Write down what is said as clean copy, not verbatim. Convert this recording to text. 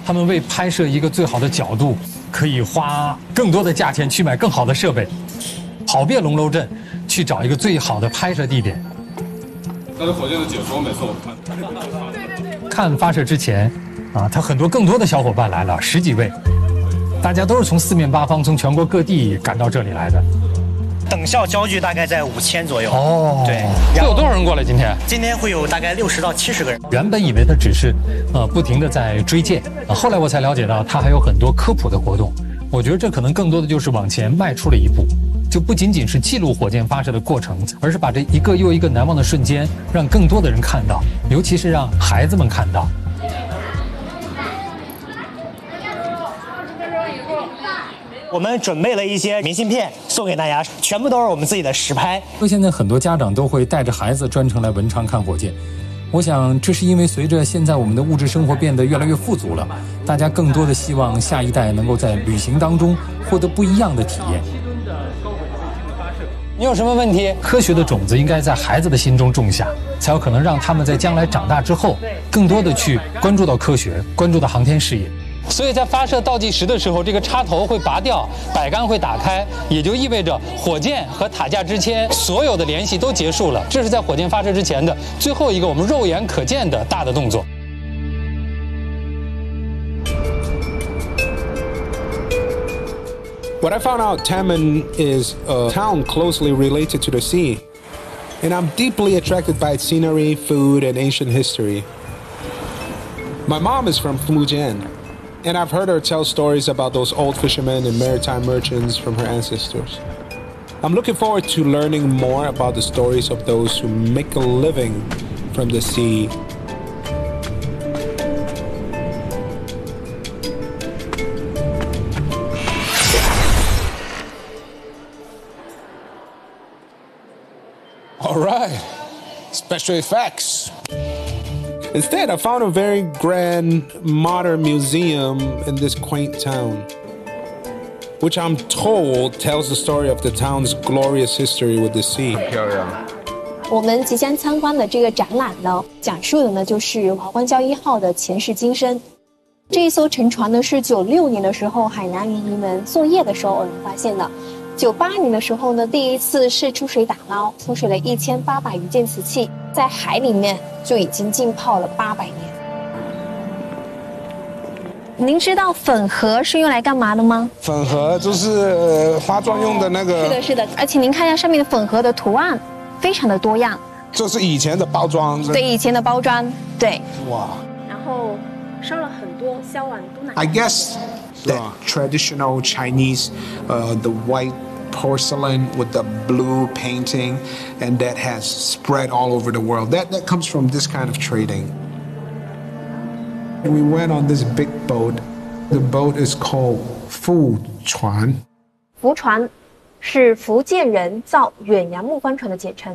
他们为拍摄一个最好的角度，可以花更多的价钱去买更好的设备，跑遍龙楼镇去找一个最好的拍摄地点。 但是火箭的解说每次我看发射之前，他很多更多的小伙伴来了，10几位，大家都是从四面八方、从全国各地赶到这里来的。 等效焦距大概在5000左右。 哦， 对。 会有多少人过来？今天会有大概60到70个人。 原本以为他只是不停地在追箭，后来我才了解到他还有很多科普的活动。我觉得这可能更多的就是往前迈出了一步，就不仅仅是记录火箭发射的过程，而是把这一个又一个难忘的瞬间让更多的人看到，尤其是让孩子们看到。 我们准备了一些明信片送给大家，全部都是我们自己的实拍。 现在很多家长都会带着孩子专程来文昌看火箭，我想这是因为随着现在我们的物质生活变得越来越富足了，大家更多的希望下一代能够在旅行当中获得不一样的体验。你有什么问题？科学的种子应该在孩子的心中种下，才有可能让他们在将来长大之后，更多的去关注到科学，关注到航天事业。所以在发射倒计时的时候，这个插头会拔掉，摆杆会打开，也就意味着火箭和塔架之间所有的联系都结束了。这是在火箭发射之前的最后一个我们肉眼可见的大的动作。 What I found out, Taman is a town closely related to the sea, and I'm deeply attracted by its scenery, food, and ancient history. My mom is from Fujian, and I've heard her tell stories about those old fishermen and maritime merchants from her ancestors. I'm looking forward to learning more about the stories of those who make a living from the sea. All right, special effects. Instead, I found a very grand modern museum in this quaint town, which I'm told tells the story of the town's glorious history with the sea. 我们即将参观的这个展览呢，讲述的呢就是华光礁1号的前世今生。这一艘沉船呢是96年的时候海南渔民们作业的时候偶然发现的。98年的时候呢，第一次是出水打捞，出水了1800余件瓷器，在海里面就已经浸泡了800年。您知道粉盒是用来干嘛的吗？ 粉盒就是化妆用的那个。 是的，是的，而且您看一下上面的粉盒的图案，非常的多样。 这是以前的包装。 对，以前的包装，对。 哇。 然后烧了很多烧完都拿。 I guess that traditional Chinese, the white porcelain with the blue painting, and that has spread all over the world. That comes from this kind of trading. We went on this big boat. The boat is called Fu Chuan. 福船是福建人造远洋木帆船的简称。